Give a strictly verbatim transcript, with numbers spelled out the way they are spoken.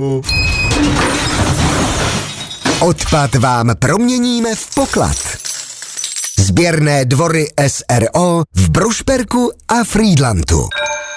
Odpad vám proměníme v poklad. Sběrné dvory S R O v Brušperku a Frýdlantu.